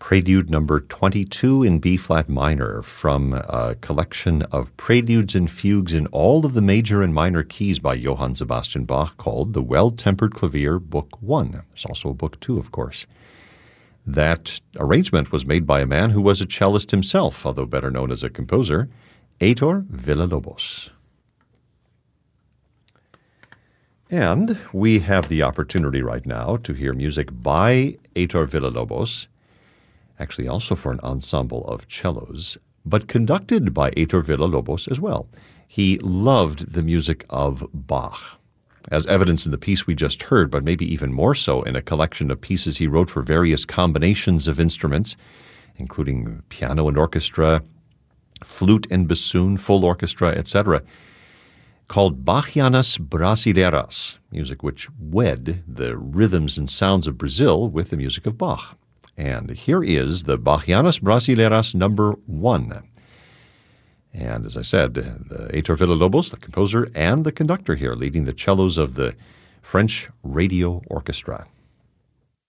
Prelude number 22 in B-flat minor from a collection of preludes and fugues in all of the major and minor keys by Johann Sebastian Bach called the Well-Tempered Clavier Book 1. There's also a Book 2, of course. That arrangement was made by a man who was a cellist himself, although better known as a composer, Heitor Villa-Lobos. And we have the opportunity right now to hear music by Heitor Villa-Lobos, actually also for an ensemble of cellos, but conducted by Heitor Villa-Lobos as well. He loved the music of Bach, as evidenced in the piece we just heard, but maybe even more so in a collection of pieces he wrote for various combinations of instruments, including piano and orchestra, flute and bassoon, full orchestra, etc., called Bachianas Brasileiras, music which wed the rhythms and sounds of Brazil with the music of Bach. And here is the Bachianas Brasileiras number 1. And as I said, the Heitor Villa-Lobos, the composer and the conductor here, leading the cellos of the French Radio Orchestra.